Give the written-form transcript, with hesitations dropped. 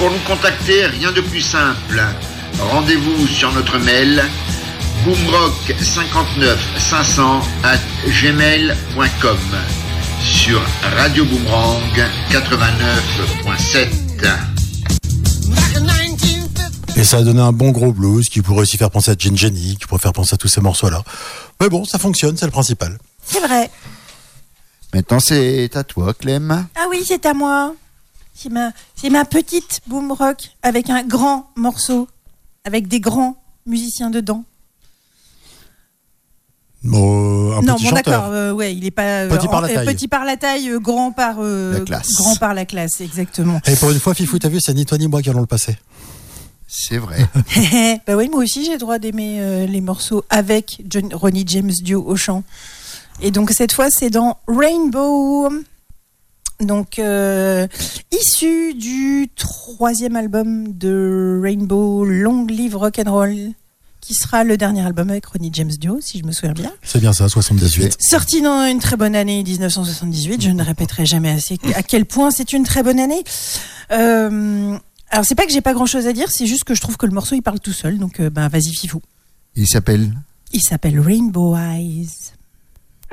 Pour nous contacter, rien de plus simple. Rendez-vous sur notre mail boomrock59500@gmail.com, sur Radio Boomerang 89.7. Et ça a donné un bon gros blues qui pourrait aussi faire penser à Gin Jenny, qui pourrait faire penser à tous ces morceaux-là. Mais bon, ça fonctionne, c'est le principal. C'est vrai. Maintenant, c'est à toi, Clem. Ah oui, c'est à moi. C'est ma petite boom rock avec un grand morceau, avec des grands musiciens dedans. Un non, petit bon chanteur. d'accord, ouais, il est pas Petit par la taille. petit par la taille, grand par la classe. grand par la classe, exactement. Et pour une fois, Fifou, t'as vu, c'est ni toi ni moi qui allons le passer. C'est vrai. Bah oui, moi aussi j'ai le droit d'aimer les morceaux avec Ronnie James Dio au chant. Et donc cette fois c'est dans Rainbow, donc issu du 3e album de Rainbow, Long Live Rock'n'Roll, qui sera le dernier album avec Ronnie James Dio, si je me souviens bien. C'est bien ça, 78. Sorti dans une très bonne année 1978, je ne répéterai jamais assez à quel point c'est une très bonne année. Alors c'est pas que j'ai pas grand chose à dire, c'est juste que je trouve que le morceau il parle tout seul, donc vas-y Fifou. Il s'appelle Il s'appelle Rainbow Eyes.